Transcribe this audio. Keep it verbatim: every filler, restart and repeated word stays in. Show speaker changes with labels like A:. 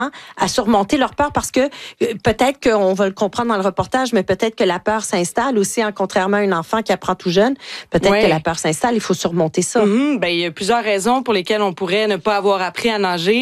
A: à surmonter leur peur parce que euh, peut-être qu'on va le comprendre dans le reportage, mais peut-être que la peur s'installe aussi, hein, contrairement à un enfant qui apprend tout jeune. Peut-être ouais. que la peur s'installe, il faut surmonter ça.
B: Mm-hmm. Ben, il y a plusieurs raisons pour lesquelles on pourrait ne pas avoir appris à nager.